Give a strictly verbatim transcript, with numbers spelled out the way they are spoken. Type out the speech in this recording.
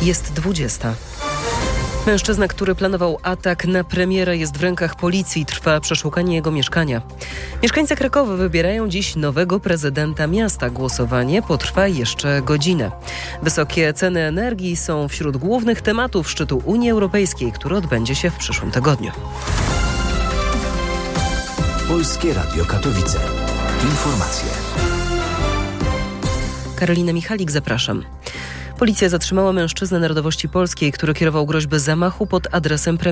Jest dwudziesta. Mężczyzna, który planował atak na premiera, jest w rękach policji. Trwa przeszukanie jego mieszkania. Mieszkańcy Krakowa wybierają dziś nowego prezydenta miasta. Głosowanie potrwa jeszcze godzinę. Wysokie ceny energii są wśród głównych tematów szczytu Unii Europejskiej, który odbędzie się w przyszłym tygodniu. Polskie Radio Katowice. Informacje. Karolina Michalik, zapraszam. Policja zatrzymała mężczyznę narodowości polskiej, który kierował groźby zamachu pod adresem premiera.